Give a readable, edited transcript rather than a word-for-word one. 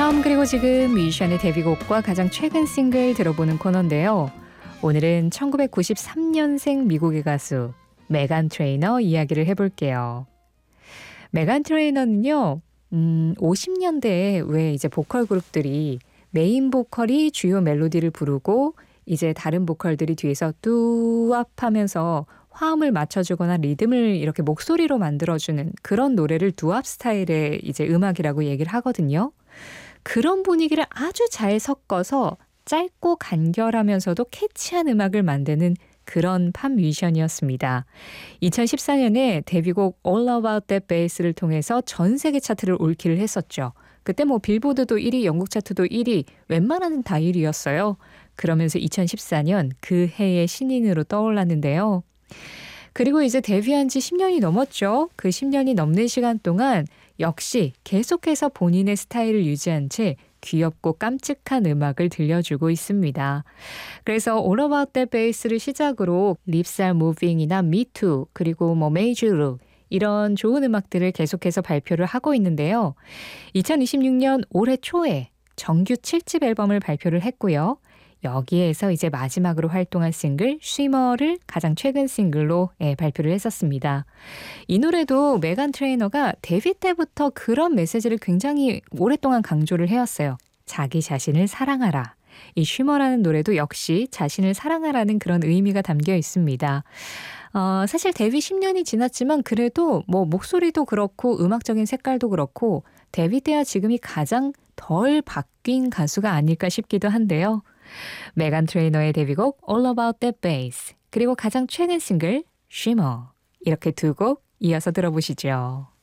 처음 그리고 지금 뮤지션의 데뷔곡과 가장 최근 싱글 들어보는 코너인데요. 오늘은 1993년생 미국의 가수 메간 트레이너 이야기를 해볼게요. 메간 트레이너는요, 50년대에 왜 이제 보컬 그룹들이 메인 보컬이 주요 멜로디를 부르고 이제 다른 보컬들이 뒤에서 뚜압하면서 화음을 맞춰주거나 리듬을 이렇게 목소리로 만들어주는 그런 노래를 두압 스타일의 이제 음악이라고 얘기를 하거든요. 그런 분위기를 아주 잘 섞어서 짧고 간결하면서도 캐치한 음악을 만드는 그런 팝 뮤지션이었습니다. 2014년에 데뷔곡 All About That Bass를 통해서 전 세계 차트를 올킬을 했었죠. 그때 뭐 빌보드도 1위, 영국 차트도 1위, 웬만하는 다 1위였어요. 그러면서 2014년 그 해의 신인으로 떠올랐는데요. 그리고 이제 데뷔한 지 10년이 넘었죠. 그 10년이 넘는 시간 동안 역시 계속해서 본인의 스타일을 유지한 채 귀엽고 깜찍한 음악을 들려주고 있습니다. 그래서 All About That Bass를 시작으로 Lips Are Moving이나 Me Too 그리고 뭐 Made You Look 이런 좋은 음악들을 계속해서 발표를 하고 있는데요. 2026년 올해 초에 정규 7집 앨범을 발표를 했고요. 여기에서 이제 마지막으로 활동한 싱글 쉬머를 가장 최근 싱글로 발표를 했었습니다. 이 노래도 메간 트레이너가 데뷔 때부터 그런 메시지를 굉장히 오랫동안 강조를 해왔어요. 자기 자신을 사랑하라. 이 쉬머라는 노래도 역시 자신을 사랑하라는 그런 의미가 담겨 있습니다. 사실 데뷔 10년이 지났지만 그래도 뭐 목소리도 그렇고 음악적인 색깔도 그렇고 데뷔 때와 지금이 가장 덜 바뀐 가수가 아닐까 싶기도 한데요. 메간 트레이너의 데뷔곡 All About That Bass 그리고 가장 최근 싱글 Shimmer 이렇게 두 곡 이어서 들어보시죠.